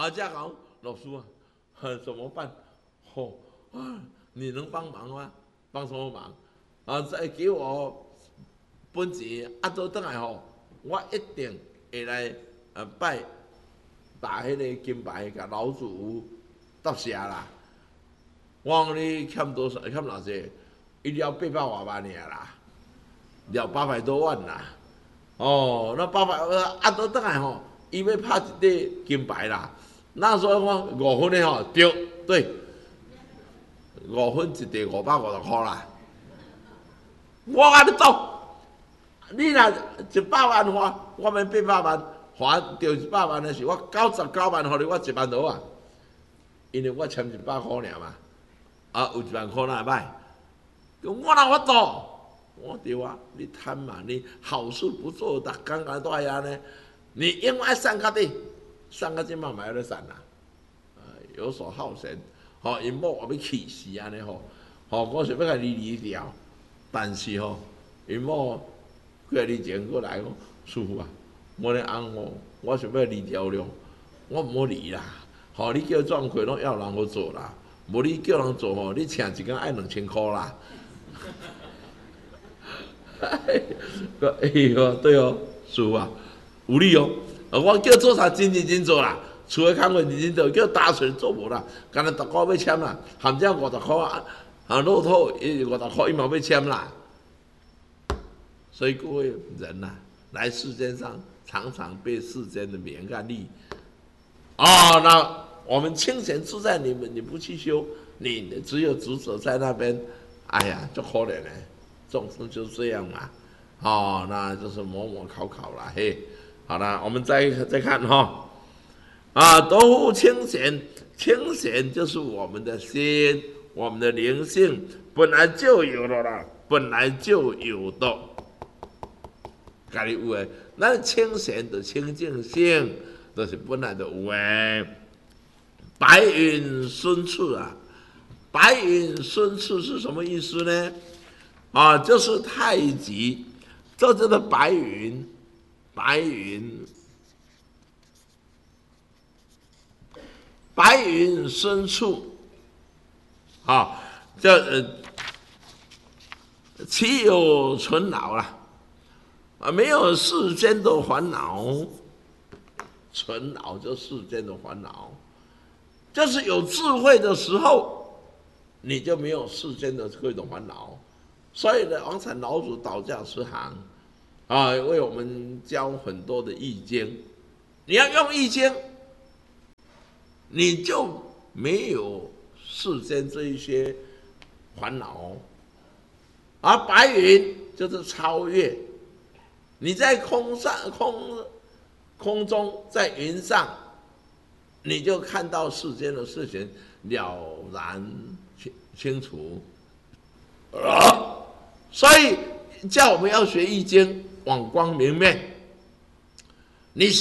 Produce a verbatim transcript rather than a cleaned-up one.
啊，这样讲，老师啊，怎么办？哦啊，你能帮忙吗？帮什么忙？啊，再给我本钱，啊，做转来吼，我一定会来呃拜把迄个金牌甲老祖答谢啦。我讲你欠多少？欠偌济？一了八百外万尔啦，了八百多万啦。哦，那八百啊，都转来吼，伊要拍一块金牌啦。那时候我五分的吼，对对，五分一块五百五十块啦。我甲你走，你若一百万花，我免八百万还着一百万的是我九十九万，互你我一万多啊。因为我签一百块尔嘛，啊有一万块哪会歹？我哪法度？我对啊，你贪嘛，你好事不做，逐工甲带安尼，你永远爱送到底，送到即嘛嘛要咧送啦。啊，游手好闲，吼、哦，因某也要气死安尼吼，吼、哦，我想要甲你离掉，但是吼，因某几日前过来讲，师傅啊，我咧翁吼，我想要离掉了，我毋好离啦，吼、哦，你叫壮亏拢要人好做啦，无你叫人做吼，你请一工爱两千箍啦。哎呦，对哦，师傅啊，有理哦。我叫做啥真认真做啦，厝诶工课认真做，叫打水做无啦，干那逐个要签啦，含只五十箍啊，啊，骆驼伊五十箍伊嘛要签啦。所以各位人呐、啊，来世间上常常被世间的名跟利。哦，那我们清闲自在，你们你不去修，你只有执着在那边，哎呀，就可怜嘞。众生就是这样嘛，哦，那就是模模考考了，嘿，好了，我们再再看哈、哦，啊，都清闲，清闲就是我们的心，我们的灵性本来就有了啦，本来就有的，家己有诶，咱清闲的清净性，都、就是本来就有诶。白云深处啊，白云深处是什么意思呢？啊，就是太极，这就是白云，白云，白云深处，啊，这呃，岂有存恼啦？啊，没有世间的烦恼，存恼就世间的烦恼，就是有智慧的时候，你就没有世间的各种烦恼。所以呢，王禅老祖导驾慈航啊，为我们教很多的易经。你要用易经，你就没有世间这一些烦恼。而白云就是超越，你在空上空空中，在云上，你就看到世间的事情了然清清楚。啊所以叫我们要学易经，往光明面。你